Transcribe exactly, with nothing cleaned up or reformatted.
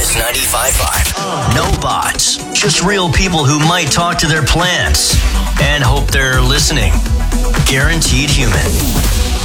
Kiss ninety-five point five. No bots, just real people who might talk to their plants and hope they're listening. Guaranteed Human.